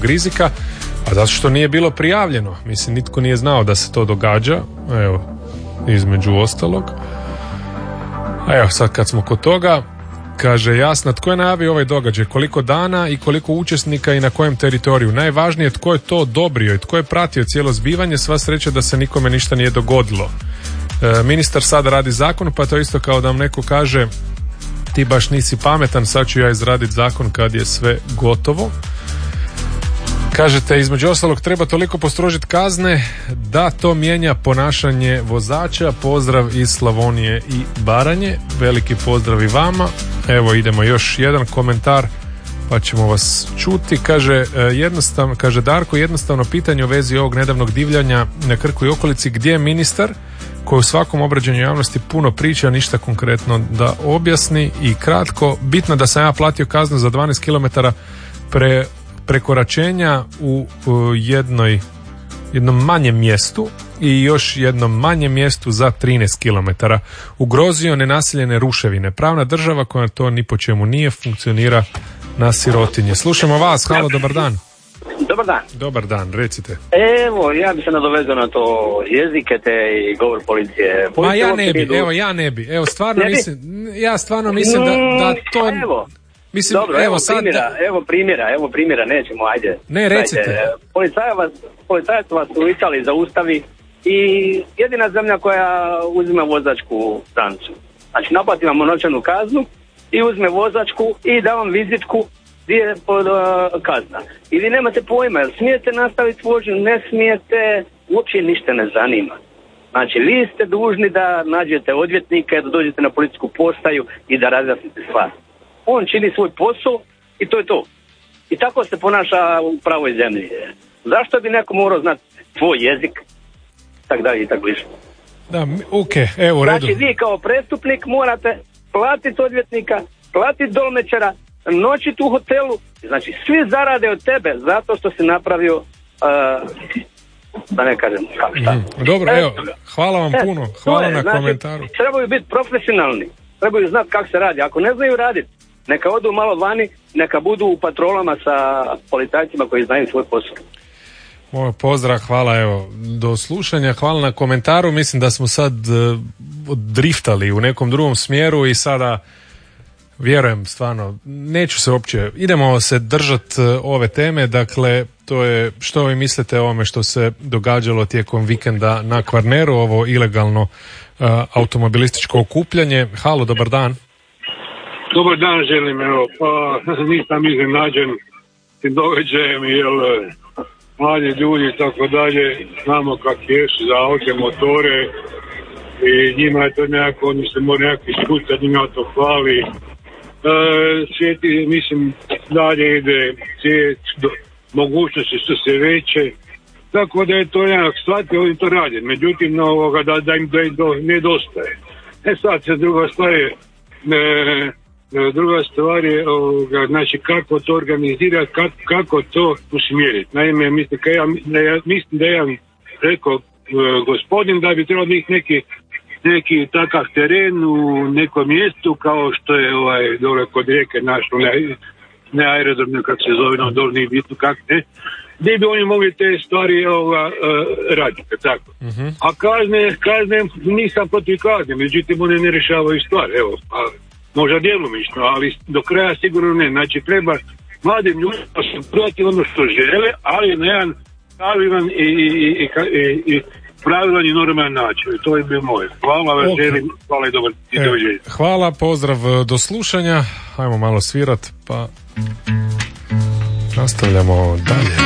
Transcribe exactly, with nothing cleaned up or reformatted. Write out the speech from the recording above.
rizika, a zato što nije bilo prijavljeno. Mislim, nitko nije znao da se to događa, evo, između ostalog. A evo, sad kad smo kod toga, kaže Jasna, tko je najavio ovaj događaj, koliko dana i koliko učesnika i na kojem teritoriju? Najvažnije je tko je to odobrio i tko je pratio cijelo zbivanje, sva sreća da se nikome ništa nije dogodilo. E, ministar sad radi zakon, pa to isto kao da vam neko kaže ti baš nisi pametan, sad ću ja izraditi zakon kad je sve gotovo. Kažete, između ostalog treba toliko postrožiti kazne da to mijenja ponašanje vozača. Pozdrav iz Slavonije i Baranje. Veliki pozdrav i vama. Evo idemo još jedan komentar pa ćemo vas čuti. Kaže, jednostavno, kaže Darko, jednostavno pitanje u vezi ovog nedavnog divljanja na Krku i okolici, gdje je ministar koji u svakom obraćanju javnosti puno priča, ništa konkretno da objasni. I kratko, bitno da sam ja platio kaznu za dvanaest kilometara pre prekoračenja u, u jednoj, jednom manjem mjestu i još jednom manjem mjestu za trinaest kilometara. Ugrozio nenaseljene ruševine. Pravna država koja to ni po čemu nije, funkcionira na sirotinje. Slušamo vas, halo, dobar dan. Dobar dan. Dobar dan, recite. Evo, ja bi se nadovezao na to jezike te i govor policije. Policija Ma ja ne bi, idu... evo ja ne bi. Evo stvarno mislim, ja stvarno mislim da, da to... Evo. Mislim, Dobro, evo, evo, sad... primjera, evo primjera, evo primjera, nećemo, ajde. Ne, recite. Policajac vas, policajac vas u Italiji zaustavi i jedina zemlja koja uzme vozačku strancu. Znači, naplati vam novčanu kaznu i uzme vozačku i da vam vizitku gdje je pod, uh, kazna. I vi nemate pojma, jel smijete nastaviti vožnju, ne smijete, uopće ništa ne zanima. Znači, vi ste dužni da nađete odvjetnika, da dođete na policijsku postaju i da razjasnite stvar. On čini svoj posao i to je to. I tako se ponaša u pravoj zemlji. Zašto bi neko morao znati tvoj jezik? Tak dalje i tako više. Da, ok, evo, u redu. Znači, vi kao prestupnik morate platiti odvjetnika, platiti dolmečara, noćiti u hotelu. Znači, svi zarade od tebe zato što si napravio, uh, da ne kažem, kako šta. Mm, dobro, evo, hvala vam e, puno. Hvala je, na znači, komentaru. Trebaju biti profesionalni. Trebaju znati kako se radi. Ako ne znaju raditi, neka odu malo vani, neka budu u patrolama sa policajcima koji znaju svoj posao. Moj pozdrav, hvala, evo, do slušanja, hvala na komentaru. Mislim da smo sad uh, driftali u nekom drugom smjeru i sada vjerujem stvarno, neću se uopće, idemo se držati uh, ove teme, dakle, to je što vi mislite o ovome što se događalo tijekom vikenda na Kvarneru, ovo ilegalno uh, automobilističko okupljanje. Halo, dobar dan. Dobar dan želim, evo, pa nisam iznenađen tim događajem, jer mladi ljudi i tako dalje, znamo kak jesu za aute, motore i njima je to nekako, oni se mora nekakvi skutat, njima to hvali. E, svijeti, mislim, dalje ide svijet, mogućnosti su se veće, tako da je to nekak shvatio, oni to rade, međutim, ovoga, da, da im da im do, nedostaje. E sad se druga stvar je, e, Druga stvar je, ovoga, znači, kako to organizirati, kako, kako to usmjeriti. Naime, mislim, ja, ja, mislim da je rekao uh, gospodin da bi trebalo biti neki, neki takav teren u nekom mjestu kao što je ovaj, dole kod rijeke naš, ne, ne aerodromno, kako se zove, no, dole nije bitno kako ne, gdje bi oni mogli te stvari ovoga, uh, raditi, tako. Uh-huh. A kazne, kazne, nisam protiv kazne, međutim, one ne rješavaju stvar, evo, a možda djelomično, ali do kraja sigurno ne. Znači, treba mladim ljudima se prodati ono što žele, ali na jedan pravilan i, i, i, i, i pravilan i normalan način. I to je bio moje. Hvala vam, okay. Želim, hvala i dobar i dođenje. E, hvala, pozdrav, do slušanja. Hajmo malo svirat, pa nastavljamo dalje.